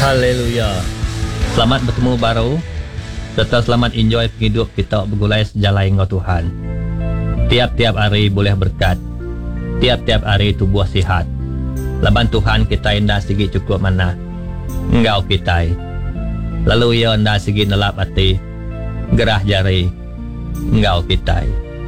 Haleluya. Selamat bertemu baru. Serta selamat enjoy hidup kita bergulai sejalai dengan Tuhan. Tiap-tiap hari boleh berkat. Tiap-tiap hari tubuh sihat. Laban Tuhan kita indah sigi cukup mana. Engkau kita. Lalu ia indah sigi nelap hati. Gerah jari. Engkau kita.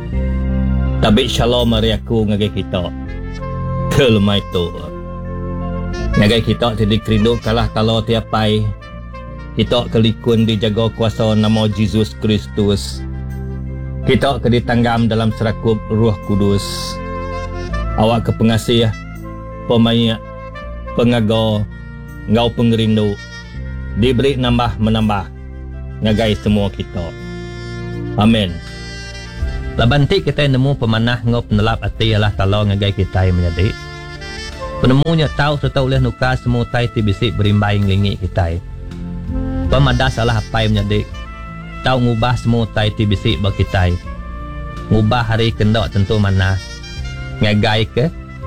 Tabik shalom mariaku ngagai kita. Kelmai tu. Ngagai kita tidak kerindu kalah kalau tiapai. Kita kelikun dijaga kuasa nama Yesus Kristus. Kita keditanggam dalam serakup Roh Kudus. Awak ke pengasih, pemain, pengaga, ngau pengerindu. Diberi nambah menambah. Ngagai semua kita. Amin. Labanti kita nemu pemanah ngau penelap hati ialah kalau ngagai kita yang menjadi. Penemunya tahu serta oleh nuka semua tai tibisik berimbai ngelingi kita. Pemadas salah apa yang menjadi. Tahu ngubah semua tai tibisik bagi kita. Ngubah hari kendak tentu mana. Ngagai ke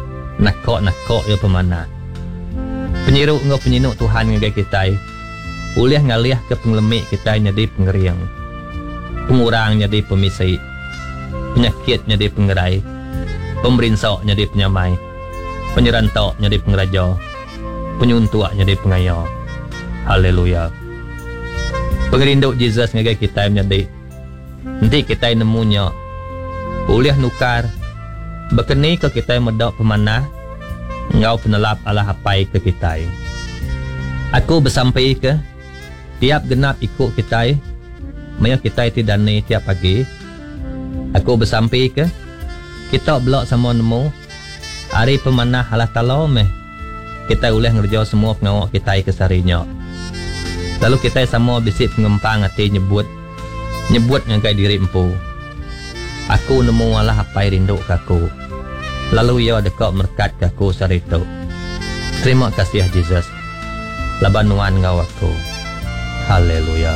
nakok ya pemana. Penyiruk ngau penyinuk Tuhan ngagai kita. Ulih ngalih ke penglemik kita jadi pengeriang. Pengurang jadi pemisik. Penyakit jadi pengerai. Pemerinsak jadi penyamai. Penyerantok jadi pengeraja. Penyuntuak jadi pengaya. Haleluya. Pengerinduk Yesus ngagai kita menjadi. Nanti kita nemunya. Ulih nukar. Berkeni ke kita medok pemanah. Ngau penelap Allah hapai ke kita. Aku bersampai ke. Tiap genap ikut kita. Maya kita tidak ni tiap pagi. Aku bersampai ke. Kita belak sama nemu. Hari pemanah Allah Ta'ala meh. Kita ulih ngerja semua pengawak kita kesarinya. Lalu kita sama bisik pengempang hati nyebut ngagai diri empu. Aku nemu Allah apa rindu kaku. Lalu ia dekat merkat kaku sarito. Terima kasih Yesus. Labanuan ngau aku. Haleluya.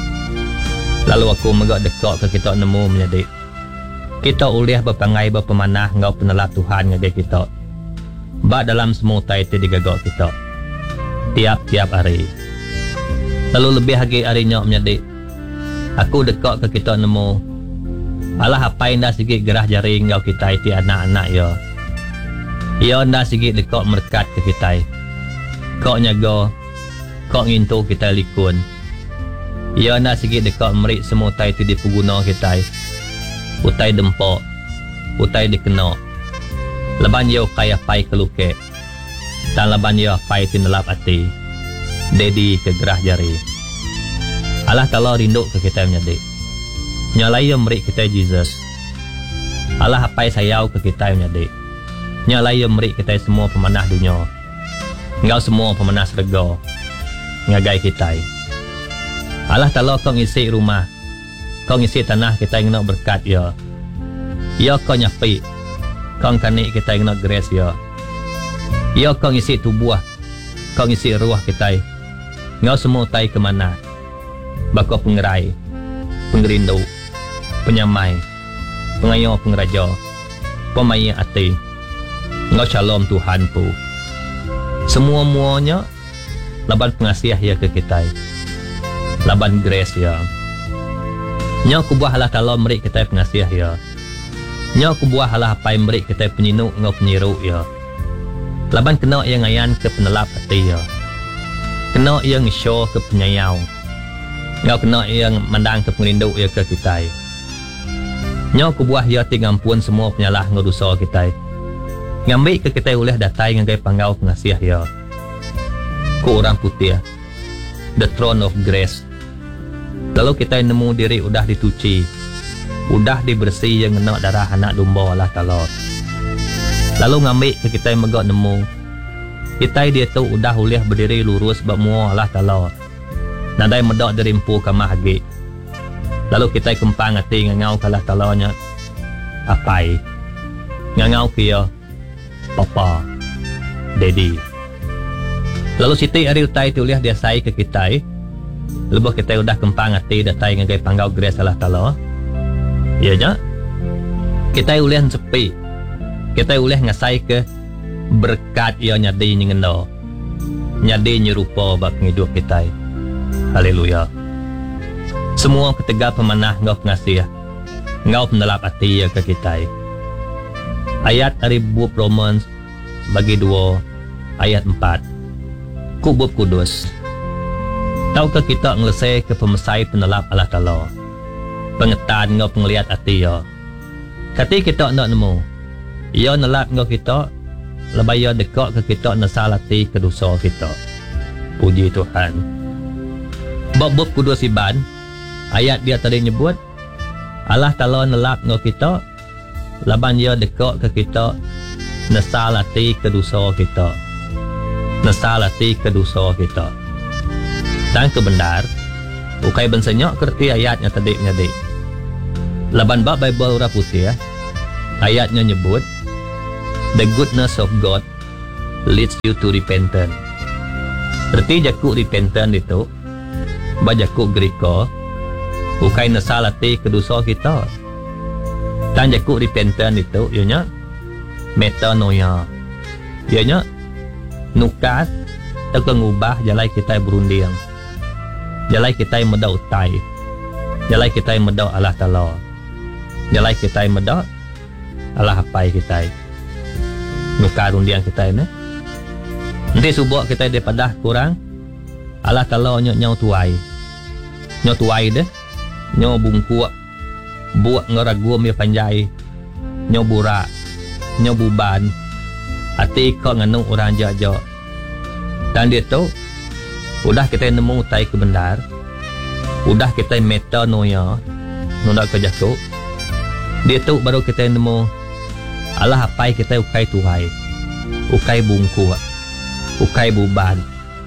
Lalu aku megak dekat ke kita nemu menjadi. Kita ulih berpangai berpemanah ngau penelap Tuhan ngagai kita. Ba dalam semua taiti digagak kita. Tiap-tiap hari. Lalu lebih lagi harinya menjadi. Aku dekat ke kita nemu. Alah apa yang dah sikit gerah jari ngau kita iti anak-anak ya. Ia dah sikit dekat merkat ke kita. Kau nyaga. Kau ngintu kita likun. Ia dah sikit dekat merik semua taiti di pengguna kita. Utai dempok. Utai dikena. Laban ia kaya pai keluke. Dan laban ia pai tinelap hati. Dedi ke gerah jari. Allah kalau rindu ke kita menjadi. Nyalai yang merik kita Yesus. Allah apa sayau ke kita menjadi. Nyalai yang merik kita semua pemanah dunia. Engkau semua pemanah surga. Ngagai kita. Allah kalau kau ngisi rumah. Kau ngisi tanah kita yang nak berkat ya. Ya kau nyapi. Kau kanik kita yang nak grace ya. Ya kau ngisi tubuh. Kau ngisi ruah kita. Ngau semua tai ke mana? Bakau pengerai, pengerindu, penyamai, pengayo pengeraja, pemain hati. Ngau shalom Tuhan pu. Semua-muanya laban pengasih ya ke kita. Laban grace ya. Nya kubuah Allah Ta'ala merik kita pengasih ya. Nya kubuah Allah apa yang merik kita penyinuk ngau penyiruk ya. Laban kena yang ngayan ke penelap hati ya. Kena yang show ke penyayau. Ngau kena yang mandang ke pengerindu ya ke kita. Nya kubuah ya tingampun semua penyalah ngau dosa kita. Ngambil ke kita oleh datai ngagai panggau pengasih ya. Ku orang putih. The throne of grace. Lalu kita nemu diri udah dituci. Udah dibersih yang kena darah anak domba Allah Ta'ala. Lalu ngambil ke kita megak nemu. Kita dia tu udah ulih berdiri lurus bermua Allah Ta'ala. Nadai medok dari empu kamah hagi. Lalu kita kempang hati ngangau ke Allah Ta'ala nya. Apai. Ngangau kia. Papa. Daddy. Lalu siti hari utai tu ulih dia sai ke kita. Lepas kita udah kempang hati datai ngagai panggau grace Allah Ta'ala. Ya nya. Kita ulih sepi. Kita ulih ngasai ke berkat ia nyadi nyengendo. nyadi nyerupa bak penghidup kita. Haleluya. Semua ketegar pemanah ngau pengasih, ngau penelap hati ke kita. Ayat dari buku Romans bagi 2 ayat 4. Kubub kudus. Tahukah kita ngelesai ke pemesai penelap Allah Ta'ala, pengetan ngau penglihat hati ya. Kati kita nak nemu, ia nelap ngau kita, lebih ia dekat ke kita nasal hati ke dosa kita. Puji Tuhan. Bab kudus iban, ayat dia tadi nyebut, Allah Ta'ala nelap ngau kita, laban ia dekat ke kita nasal hati ke dosa kita. Nasal hati ke dosa kita. Dan kebenar, ukai bensenyak kerti ayatnya tadi nyadi. Laban bab Bible Urah Putih, ayatnya nyebut, the goodness of God leads you to repentance. Berarti jakuk repentance itu, bajakuk gerika, ukai nasal hati ke dosa kita. Dan jakuk repentance itu, ianya metanoia. Ianya nukas atau ngubah jalai kita berunding. Jalai kita medau utai. Jalai kita medau Allah Ta'ala. Jalai kita medau Allah hapai kita. Nukar rundian kita ini. Nanti subuk kita daripada kurang. Allah Ta'ala nyok tuai. Nyok tuai deh. Nyok bungkuak. Buat ngeragum ya panjai. Nyok burak. Nyok buban. Hati kau nganu orang jajak. Dan dia tu, udah kita nemu utai kebenar. Udah kita metanoia. Nundak kejakuk. Dia tu baru kita nemu Allah hapai kita ukai tuai. Ukai bungkuak. Ukai buban.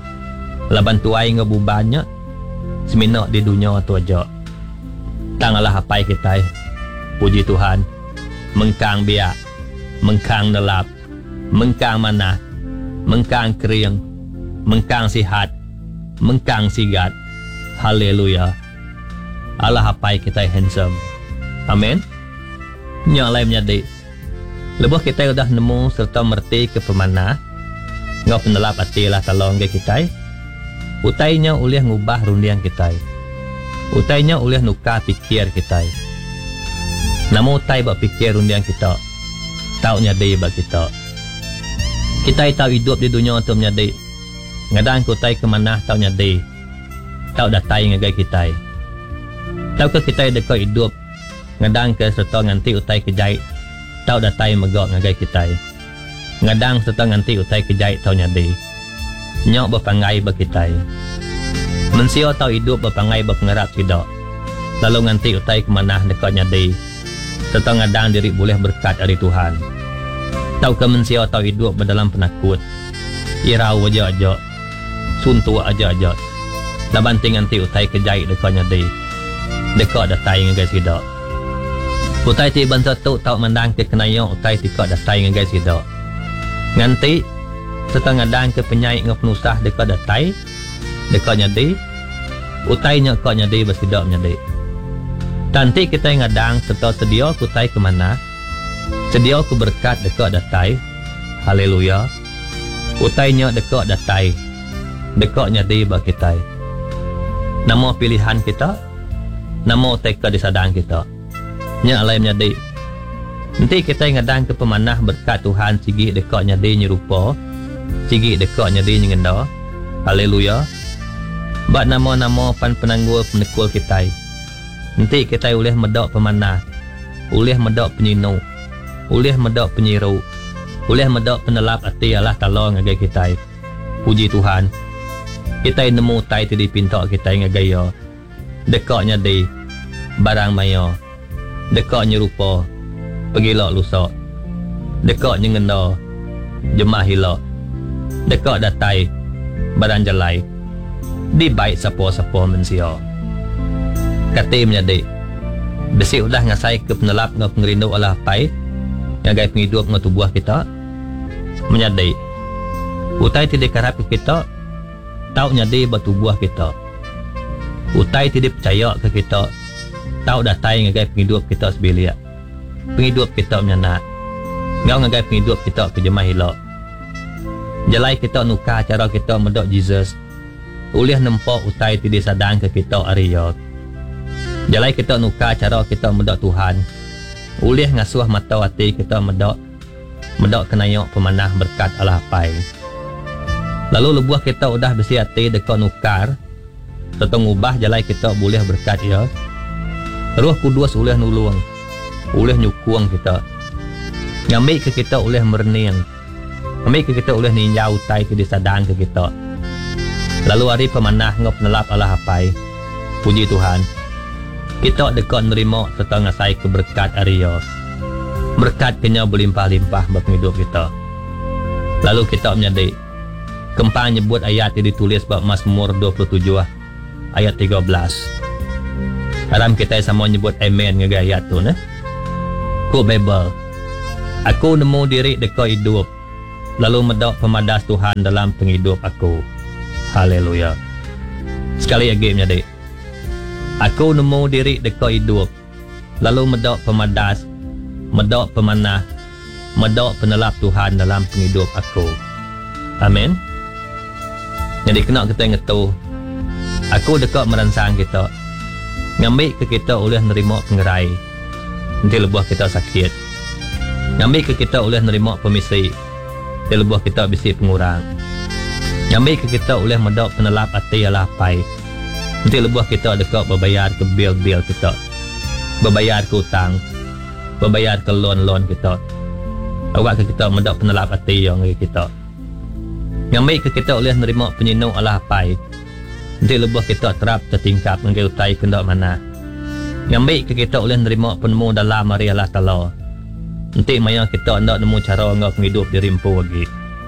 Laban tuai ngebubannya. Seminak di dunia tu aja. Tang Allah hapai kita. Puji Tuhan. Mengkang biak. Mengkang nelap. Mengkang manah. Mengkang kering. Mengkang sihat. Mengkang sigat. Haleluya. Allah hapai kita handsome. Amin. Nyalai menjadi. Lepas kita sudah nemu serta merti ke pemanah. Ngau penelap hati Allah Ta'ala kita. Utainya ulih ngubah rundian kita. Utainya ulih nuka pikir kita. Namun utai bak pikir rundian kita. Tahu nyadi bak kita. Kita tahu hidup di dunia tu menjadi. Ngadang kutai ke mana tahu nyadi. Tahu datai ngagai kita. Tahu ke kita dekat hidup. Ngadang ke serta nganti utai kejait. Tahu datai megak ngagai kita. Ngadang serta nganti utai kejait tahu nyadi. Nyok berpangai bak kita. Mensio tahu hidup berpangai berpengerap tidak. Lalu nganti utai ke mana dekat nyadi. Serta ngadang diri boleh berkat dari Tuhan. Tahu ke mensio tahu hidup berdalam penakut. Irau aja-aja. Suntu aja-aja. Laban ting nganti utai kejait dekat nyadi. Dekat datai ngagai sidak. Utai ti bansa tu tahu mandang ke kenayong utai tikak datai ngagai sidak. Nganti serta ngadang ke penyai ngau penusah dekat datai. Dekat nyadi. Utai nyok kau nyadi bersidak nyadi. Tanti kita ngadang serta sedia kutai ke mana. Sedia ku berkat dekat datai. Haleluya. Utai nyok dekat datai. Dekat nyadi bagi kita. Nama pilihan kita. Nama teka disadang kita. Nya alai nyadi. Nanti kita ngadang ke pemanah berkat Tuhan sigi dekat nyadi nyerupa. Sigi dekat nyadi nyengenda. Haleluya. Bak nama-nama pan penanggul penekul kita. Nanti kita boleh medok pemanah. Boleh medok penyinu. Boleh medok penyiru. Boleh medok penelap hati Allah Ta'ala ngagai kita. Puji Tuhan. Kita nemu tai tadi pintok kita ngagaya. Dekatnya di barang maya. Dekatnya rupa. Pegilak lusak. Dekatnya ngenda. Jemah hilak. Dekat datai. Barang jalai. Di baik siapa-siapa manusia. Kata menjadi. Besi udah ngasai ke penelap ngau pengerindu Allah pai. Ngagai penghidup ngau tubuh kita. Menjadi. Utai tidak karap kita. Tahu nyadi bertubuh kita. Utai tidak percaya ke kita. Tahu datai ngagai penghidup kita sebelia. Penghidup kita menyanak. Ngau ngagai penghidup kita ke jemah hilak. Jalai kita nuka cara kita medok Jesus. Ulih nempok utai tidak sadang ke kita Arya. Jalai kita nuka cara kita medok Tuhan. Ulih ngasuh mata hati kita medok kenayok pemanah berkat Allah pai. Lalu lebuah kita udah besi hati dekat nukar. Tetong ubah jalai kita boleh berkat ya. Roh Kudus ulih nulung. Ulih nyukuang kita. Ngambil ke kita ulih merniang. Ngambil ke kita ulih ninjau tai ke disadang ke kita. Lalu hari pemanah ngop nelap Allah apai. Puji Tuhan. Kita dekat nerima serta ngasai keberkat Arya. Berkat kenya berlimpah-limpah bagi hidup kita. Lalu kita menjadi Kempang nyebut ayat yang ditulis bab Mazmur 27 ayat 13. Haram kita sama nyebut amen ngega ayat tu nah. Ku Bible. Aku nemu diri dekat hidup. Lalu medok pemadas Tuhan dalam penghidup aku. Haleluya. Sekali lagi menjadi aku nemu diri dekat hidup. Lalu medok pemadas, medok pemanah, medok penelap Tuhan dalam penghidup aku. Amin. Jadi kena kita ngetu. Aku dekat merangsang kita. Ngambil ke kita oleh nerima pengerai. Nanti lebuah kita sakit. Ngambil ke kita oleh nerima pemisi. Nanti lebuah kita bisi pengurang. Ngambil ke kita oleh medok penelap hati Allah pai. Nanti lebuah kita dekat berbayar ke bil-bil kita. Berbayar ke hutang. Berbayar ke loan-loan kita. Awak ke kita medok penelap hati yang kita. Ngambil ke kita oleh nerima penyinung Allah pai. Nanti lebuh kita terap tertingkap dengan utai kendak mana. Ngambil ke kita oleh nerima penemu dalam mari Allah Ta'ala. Nanti maya kita hendak nemu cara ngak hidup di rimpu lagi.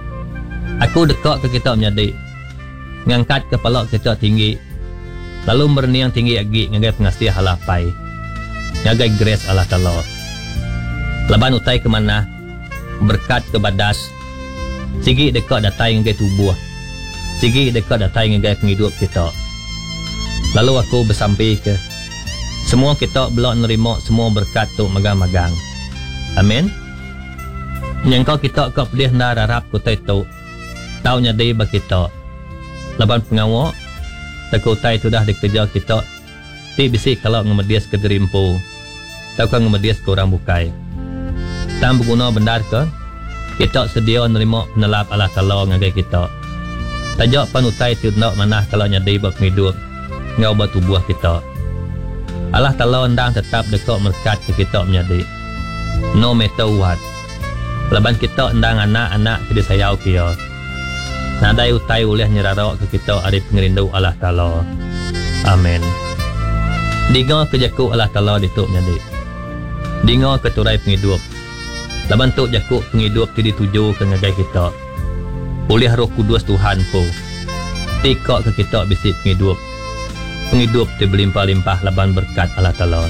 Aku dekat ke kita menjadi ngangkat kepala kita tinggi. Lalu berniang tinggi lagi ngagai pengasih Allah pai. Ngagai grace Allah Ta'ala. Laban utai ke mana? Berkat ke badas. Sigi dekat datai ngagai tubuh. Sigi dekat datai ngagai penghidup kita. Lalu aku bersampai ke semua kita belak nerima semua berkat tu magang-magang. Amin. Yang kau kita kau pilih nak harap kutai tu. Tahu nyadai bagi kita. Laban pengawak. Tak kutai tu dah dikerja kita. Ti bisik kalau ngemedias ke derimpu. Tahu kau ngemedias ke orang bukai. Tam berguna benar ke? Kita sedia nerima penelap Allah Ta'ala ngagai kita. Tajak panutai tidak manah kalau nyadai bak hidup ngau batubuah kita. Allah Ta'ala hendang tetap dekat merkat ke kita menyadai. No matter what. Laban kita hendang anak-anak ke disayau kia. Nadai utai oleh nyerarak ke kita ada pengerindu Allah Ta'ala. Amin. Dengar kejaku Allah Ta'ala dituk menyadai. Dengar keturai penghidup. Laban tu jakuk penghidup tidak dituju ke ngagai kita. Oleh Roh Kudus Tuhan po. Tikak ke kita bisi penghidup. Penghidup tu berlimpah-limpah laban berkat Allah Ta'ala.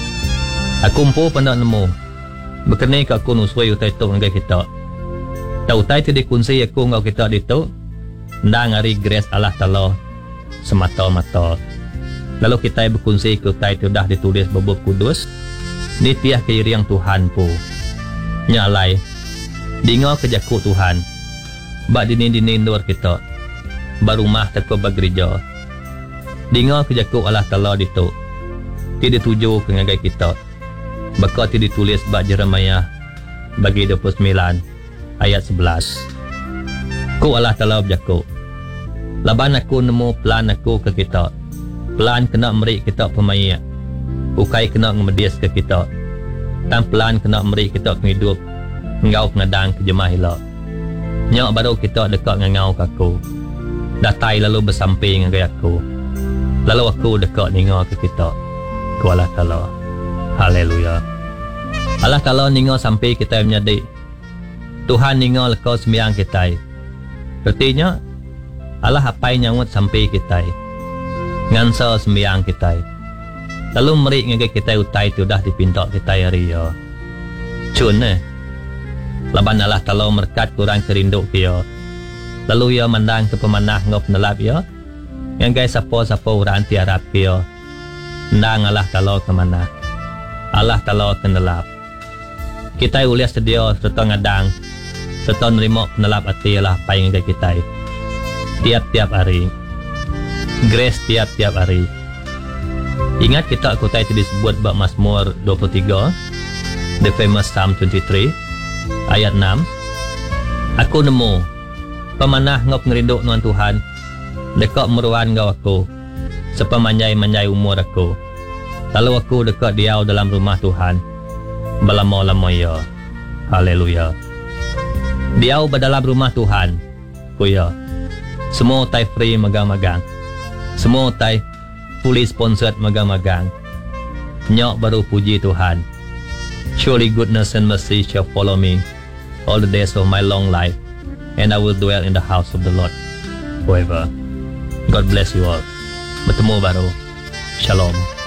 Aku empu pandak nemu. Berkenai ke aku nusui utai tu ngagai kita. Tahu utai tu dikunci aku ngau kita dituk. Ndang hari grace Allah Ta'ala semata-mata. Lalu kita berkunci ke utai tu dah ditulis bebub kudus. Ni tiah keiriang Tuhan po. Nyalai dengar kejaku Tuhan bak dini-dini luar kita barumah takut bergereja dengar kejaku Allah Ta'ala dituk tidak tuju ke ngagai kita bakal tidak ditulis bak Jeremiah bagi 29 ayat 11 ku Allah Ta'ala berjaku laban aku nemu plan aku ke kita plan kena merik kita pemayak ukai kena ngemedias ke kita tampilan kena beri kita penghidup ngau pengadang ke jemaah hilak nyak baru kita dekat ngau ke aku datai lalu bersamping dengan aku lalu aku dekat ninga ke kita ke Allah Ta'ala. Haleluya. Allah Ta'ala ninga sampai kita menyadi Tuhan ninga lekau sembiang kita artinya Allah apai nyawut sampai kita ngansa sembiang kita. Lalu merik ngagai kita utai tu dah dipintak kita hari ya. Cun laban Allah Ta'ala merkat kurang kerinduk dia. Lalu ia mandang ke pemanah ngop nelap ya. Ngagai sapa-sapa orang tiarap dia. Ndang Allah Ta'ala ke mana? Allah Ta'ala ke nelap. Kita ulias sedia serta ngadang serta nerima penelap hati ialah apa yang kita tiap-tiap hari. Grace tiap-tiap hari. Ingat kita kutai itu disebut bab Mazmur 23, the famous Psalm 23, ayat 6. Aku nemu pemanah ngop ngerinduk nuan Tuhan, dekat meruan ngau aku, sepemanjai-manjai umur aku. Lalu aku dekat diau dalam rumah Tuhan, berlama-lama ya. Haleluya. Diau berdalam rumah Tuhan, kuya. Semua tai free magang-magang. Semua tai fully sponsored magang-magang. Nyok baru puji Tuhan. Surely goodness and mercy shall follow me all the days of my long life, and I will dwell in the house of the Lord forever. God bless you all. Bertemu baru. Shalom.